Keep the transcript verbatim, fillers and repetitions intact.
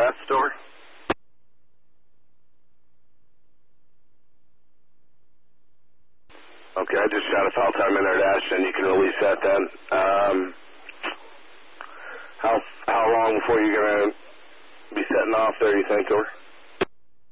last store. Okay, I just shot a foul time in there, Dash, and you can release that then. Um, how how long before you're going to be setting off there, you think, or?